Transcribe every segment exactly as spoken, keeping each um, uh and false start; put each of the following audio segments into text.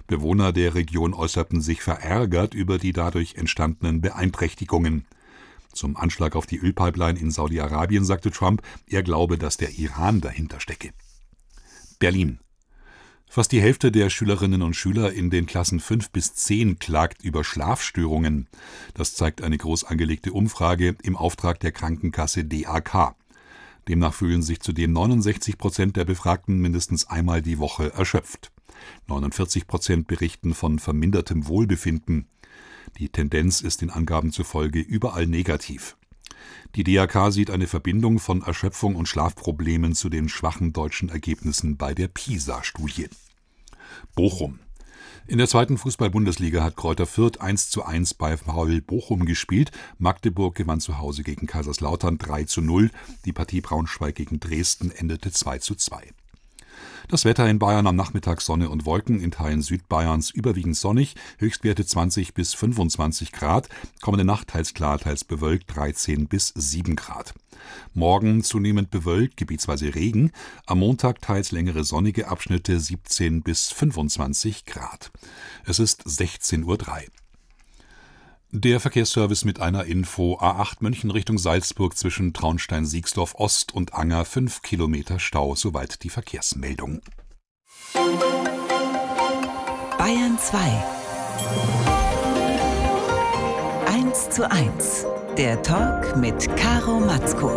Bewohner der Region äußerten sich verärgert über die dadurch entstandenen Beeinträchtigungen. Zum Anschlag auf die Ölpipeline in Saudi-Arabien sagte Trump, er glaube, dass der Iran dahinter stecke. Berlin. Fast die Hälfte der Schülerinnen und Schüler in den Klassen fünf bis zehn klagt über Schlafstörungen. Das zeigt eine groß angelegte Umfrage im Auftrag der Krankenkasse D A K. Demnach fühlen sich zudem neunundsechzig Prozent der Befragten mindestens einmal die Woche erschöpft. neunundvierzig Prozent berichten von vermindertem Wohlbefinden. Die Tendenz ist den Angaben zufolge überall negativ. Die D A K sieht eine Verbindung von Erschöpfung und Schlafproblemen zu den schwachen deutschen Ergebnissen bei der PISA-Studie. Bochum. In der zweiten Fußball-Bundesliga hat Greuther Fürth eins zu eins bei VfL Bochum gespielt. Magdeburg gewann zu Hause gegen Kaiserslautern drei zu null. Die Partie Braunschweig gegen Dresden endete zwei zu zwei. Das Wetter in Bayern am Nachmittag Sonne und Wolken, in Teilen Südbayerns überwiegend sonnig, Höchstwerte zwanzig bis fünfundzwanzig Grad, kommende Nacht teils klar, teils bewölkt dreizehn bis sieben Grad. Morgen zunehmend bewölkt, gebietsweise Regen, am Montag teils längere sonnige Abschnitte siebzehn bis fünfundzwanzig Grad. Es ist sechzehn Uhr drei. Der Verkehrsservice mit einer Info: A acht München Richtung Salzburg zwischen Traunstein-Siegsdorf Ost und Anger fünf Kilometer Stau, soweit die Verkehrsmeldung. Bayern zwei. eins zu eins. Der Talk mit Caro Matzko.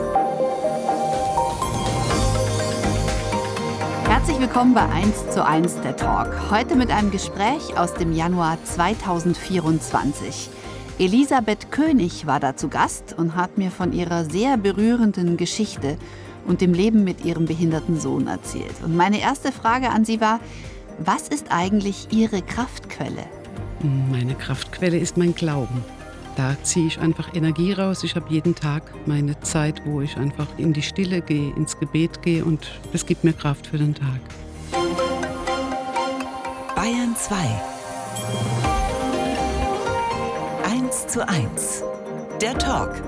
Herzlich willkommen bei eins zu eins der Talk. Heute mit einem Gespräch aus dem Januar zweitausendvierundzwanzig. Elisabeth König war da zu Gast und hat mir von ihrer sehr berührenden Geschichte und dem Leben mit ihrem behinderten Sohn erzählt. Und meine erste Frage an sie war: Was ist eigentlich Ihre Kraftquelle? Meine Kraftquelle ist mein Glauben. Da ziehe ich einfach Energie raus. Ich habe jeden Tag meine Zeit, wo ich einfach in die Stille gehe, ins Gebet gehe, und das gibt mir Kraft für den Tag. Bayern zwei. eins zu eins. Der Talk.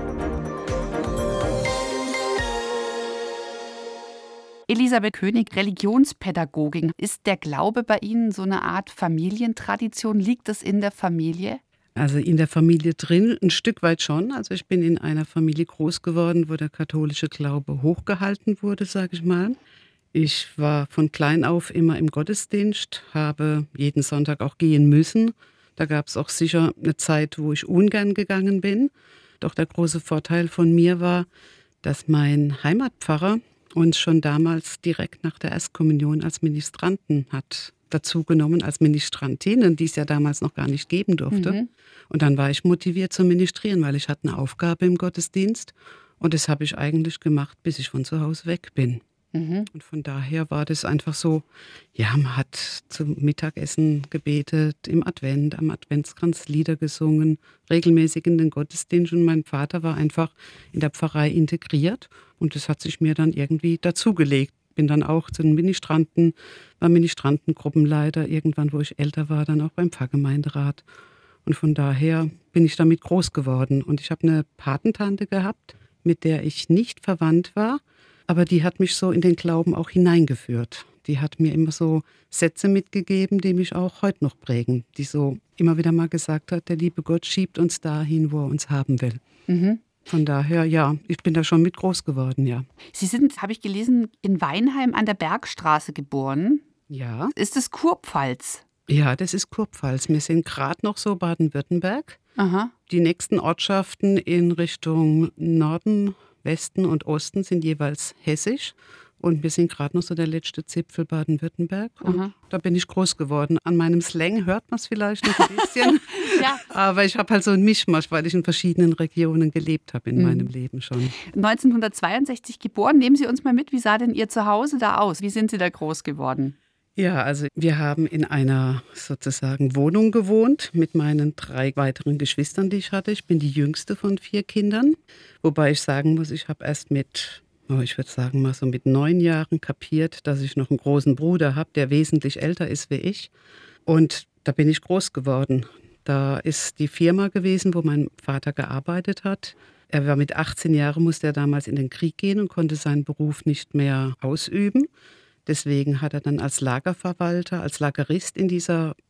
Elisabeth König, Religionspädagogin. Ist der Glaube bei Ihnen so eine Art Familientradition? Liegt es in der Familie? Also in der Familie drin, ein Stück weit schon. Also ich bin in einer Familie groß geworden, wo der katholische Glaube hochgehalten wurde, sage ich mal. Ich war von klein auf immer im Gottesdienst, habe jeden Sonntag auch gehen müssen. Da gab es auch sicher eine Zeit, wo ich ungern gegangen bin. Doch der große Vorteil von mir war, dass mein Heimatpfarrer uns schon damals direkt nach der Erstkommunion als Ministranten hat dazu genommen, als Ministrantinnen, die es ja damals noch gar nicht geben durfte. Mhm. Und dann war ich motiviert zu ministrieren, weil ich hatte eine Aufgabe im Gottesdienst. Und das habe ich eigentlich gemacht, bis ich von zu Hause weg bin. Mhm. Und von daher war das einfach so, ja, man hat zum Mittagessen gebetet, im Advent, am Adventskranz Lieder gesungen, regelmäßig in den Gottesdienst. Und mein Vater war einfach in der Pfarrei integriert. Und das hat sich mir dann irgendwie dazugelegt. Bin dann auch zu den Ministranten, war Ministrantengruppenleiter, irgendwann, wo ich älter war, dann auch beim Pfarrgemeinderat. Und von daher bin ich damit groß geworden. Und ich habe eine Patentante gehabt, mit der ich nicht verwandt war, aber die hat mich so in den Glauben auch hineingeführt. Die hat mir immer so Sätze mitgegeben, die mich auch heute noch prägen. Die so immer wieder mal gesagt hat, der liebe Gott schiebt uns dahin, wo er uns haben will. Mhm. Von daher, ja, ich bin da schon mit groß geworden, ja. Sie sind, habe ich gelesen, in Weinheim an der Bergstraße geboren. Ja. Ist das Kurpfalz? Ja, das ist Kurpfalz. Wir sind gerade noch so Baden-Württemberg. Aha. Die nächsten Ortschaften in Richtung Norden, Westen und Osten sind jeweils hessisch. Und wir sind gerade noch so der letzte Zipfel Baden-Württemberg. Und aha, da bin ich groß geworden. An meinem Slang hört man es vielleicht noch ein bisschen. Ja. Aber ich habe halt so einen Mischmasch, weil ich in verschiedenen Regionen gelebt habe in mhm. meinem Leben schon. neunzehnhundertzweiundsechzig geboren. Nehmen Sie uns mal mit, wie sah denn Ihr Zuhause da aus? Wie sind Sie da groß geworden? Ja, also wir haben in einer sozusagen Wohnung gewohnt mit meinen drei weiteren Geschwistern, die ich hatte. Ich bin die jüngste von vier Kindern. Wobei ich sagen muss, ich habe erst mit... Oh, ich würde sagen, mal so mit neun Jahren kapiert, dass ich noch einen großen Bruder habe, der wesentlich älter ist wie ich. Und da bin ich groß geworden. Da ist die Firma gewesen, wo mein Vater gearbeitet hat. Er war mit achtzehn Jahren, musste er damals in den Krieg gehen und konnte seinen Beruf nicht mehr ausüben. Deswegen hat er dann als Lagerverwalter, als Lagerist in dieser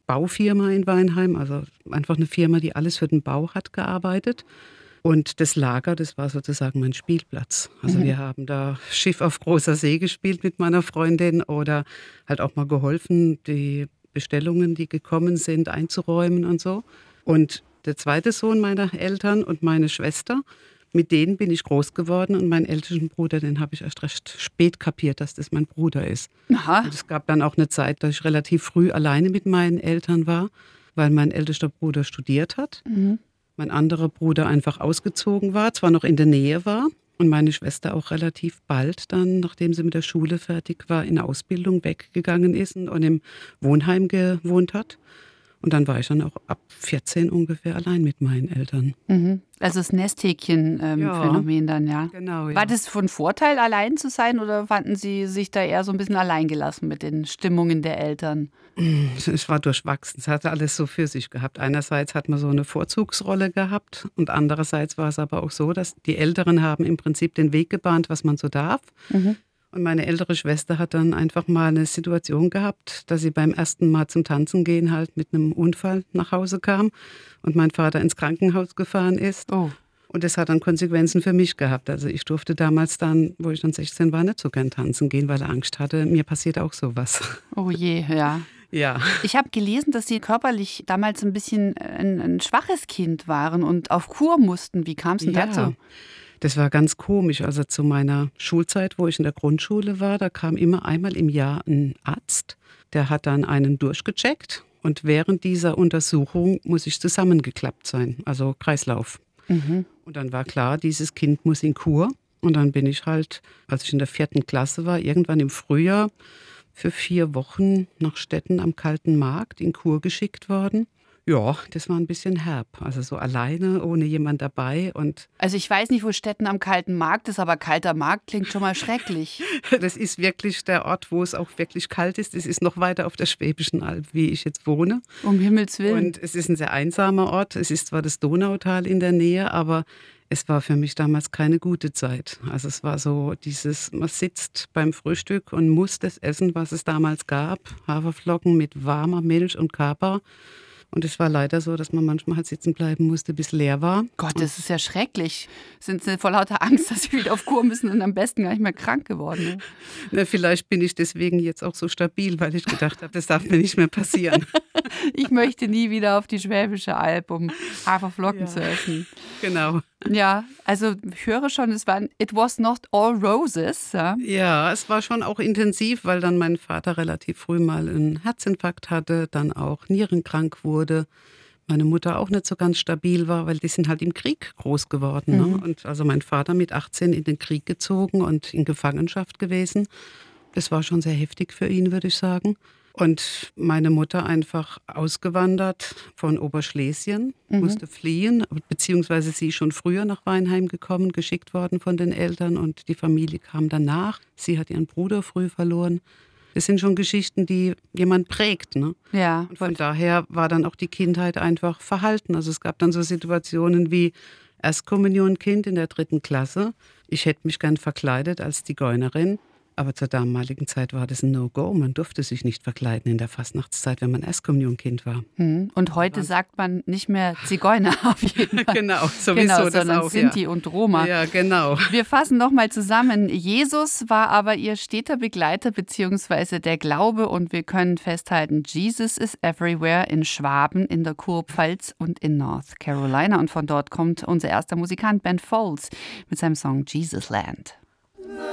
Baufirma in Weinheim, also einfach eine Firma, die alles für den Bau hat gearbeitet. Und das Lager, das war sozusagen mein Spielplatz. Also mhm. wir haben da Schiff auf großer See gespielt mit meiner Freundin oder halt auch mal geholfen, die Bestellungen, die gekommen sind, einzuräumen und so. Und der zweite Sohn meiner Eltern und meine Schwester, mit denen bin ich groß geworden. Und meinen ältesten Bruder, den habe ich erst recht spät kapiert, dass das mein Bruder ist. Aha. Und es gab dann auch eine Zeit, dass ich relativ früh alleine mit meinen Eltern war, weil mein ältester Bruder studiert hat. Mhm. Mein anderer Bruder einfach ausgezogen war, zwar noch in der Nähe war und meine Schwester auch relativ bald dann, nachdem sie mit der Schule fertig war, in Ausbildung weggegangen ist und im Wohnheim gewohnt hat. Und dann war ich dann auch ab vierzehn ungefähr allein mit meinen Eltern. Mhm. Also das Nesthäkchen-Phänomen ähm, ja, dann, ja. Genau, ja. War das von Vorteil, allein zu sein oder fanden Sie sich da eher so ein bisschen alleingelassen mit den Stimmungen der Eltern? Es war durchwachsen. Es hatte alles so für sich gehabt. Einerseits hat man so eine Vorzugsrolle gehabt und andererseits war es aber auch so, dass die Älteren haben im Prinzip den Weg gebahnt, was man so darf. Mhm. Und meine ältere Schwester hat dann einfach mal eine Situation gehabt, dass sie beim ersten Mal zum Tanzen gehen halt mit einem Unfall nach Hause kam und mein Vater ins Krankenhaus gefahren ist. Oh. Und das hat dann Konsequenzen für mich gehabt. Also ich durfte damals dann, wo ich dann sechzehn war, nicht so gern tanzen gehen, weil er Angst hatte, mir passiert auch sowas. Oh je, ja. Ja. Ich habe gelesen, dass Sie körperlich damals ein bisschen ein, ein schwaches Kind waren und auf Kur mussten. Wie kam es denn ja. dazu? Das war ganz komisch. Also zu meiner Schulzeit, wo ich in der Grundschule war, da kam immer einmal im Jahr ein Arzt. Der hat dann einen durchgecheckt. Und während dieser Untersuchung muss ich zusammengeklappt sein, also Kreislauf. Mhm. Und dann war klar, dieses Kind muss in Kur. Und dann bin ich halt, als ich in der vierten Klasse war, irgendwann im Frühjahr für vier Wochen nach Stetten am Kalten Markt in Kur geschickt worden. Ja, das war ein bisschen herb. Also so alleine, ohne jemand dabei. Und also ich weiß nicht, wo Stetten am Kalten Markt ist, aber Kalter Markt klingt schon mal schrecklich. Das ist wirklich der Ort, wo es auch wirklich kalt ist. Es ist noch weiter auf der Schwäbischen Alb, wie ich jetzt wohne. Um Himmels Willen. Und es ist ein sehr einsamer Ort. Es ist zwar das Donautal in der Nähe, aber es war für mich damals keine gute Zeit. Also es war so dieses, man sitzt beim Frühstück und muss das essen, was es damals gab. Haferflocken mit warmer Milch und Kapa. Und es war leider so, dass man manchmal halt sitzen bleiben musste, bis leer war. Gott, das ist ja schrecklich. Sind Sie vor lauter Angst, dass Sie wieder auf Kur müssen und am besten gar nicht mehr krank geworden? Ne? Na, vielleicht bin ich deswegen jetzt auch so stabil, weil ich gedacht habe, das darf mir nicht mehr passieren. Ich möchte nie wieder auf die Schwäbische Alb, um Haferflocken ja. zu essen. Genau. Ja, also ich höre schon, es war It was not all roses. Ja? Ja, es war schon auch intensiv, weil dann mein Vater relativ früh mal einen Herzinfarkt hatte, dann auch nierenkrank wurde. Meine Mutter auch nicht so ganz stabil war, weil die sind halt im Krieg groß geworden. Mhm. Ne? Und also mein Vater mit achtzehn in den Krieg gezogen und in Gefangenschaft gewesen. Das war schon sehr heftig für ihn, würde ich sagen. Und meine Mutter einfach ausgewandert von Oberschlesien, mhm. musste fliehen, beziehungsweise sie schon früher nach Weinheim gekommen, geschickt worden von den Eltern und die Familie kam danach. Sie hat ihren Bruder früh verloren. Das sind schon Geschichten, die jemand prägt. Ne? Ja. Und von daher war dann auch die Kindheit einfach verhalten. Also es gab dann so Situationen wie Erstkommunionkind in der dritten Klasse. Ich hätte mich gern verkleidet als Zigeunerin. Aber zur damaligen Zeit war das ein No-Go. Man durfte sich nicht verkleiden in der Fastnachtszeit, wenn man Erstkommunionkind war. Und heute ja. sagt man nicht mehr Zigeuner auf jeden Fall. Genau, sowieso genau, das sondern auch, Sinti ja. und Roma. Ja, genau. Wir fassen nochmal zusammen. Jesus war aber ihr steter Begleiter beziehungsweise der Glaube und wir können festhalten, Jesus is everywhere in Schwaben, in der Kurpfalz und in North Carolina. Und von dort kommt unser erster Musikant Ben Folds mit seinem Song Jesus Land.